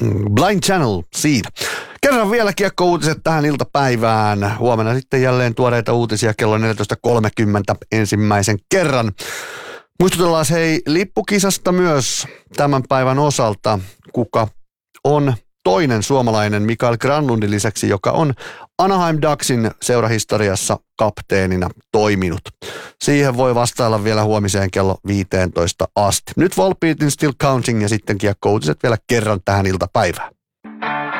Blind Channel siinä. Kerran vielä kiekkouutiset tähän iltapäivään. Huomenna sitten jälleen tuoreita uutisia kello 14.30 ensimmäisen kerran. Muistutellaan hei lippukisasta myös tämän päivän osalta, kuka on toinen suomalainen Mikael Granlundin lisäksi, joka on Anaheim Ducksin seurahistoriassa kapteenina toiminut. Siihen voi vastailla vielä huomiseen kello 15 asti. Nyt Volbeat in Still Counting ja sitten kiekkouutiset vielä kerran tähän iltapäivään.